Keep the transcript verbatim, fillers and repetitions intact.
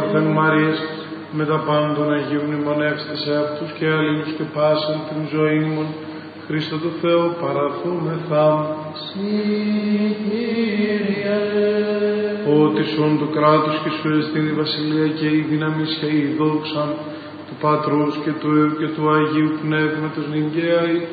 Παρθένου Μαρίας, με τα πάντων Αγίου μνημονεύστε σε αυτούς και αλλήλους και πάσαν την ζωή μου, Χριστό του Θεού παραθούμεθα. Συ Κύριε, ότι σον του κράτους και σου εστίν η βασιλεία και η δύναμη και η δόξα του Πατρός και του Υιού και του Αγίου Πνεύματος νυν και αεί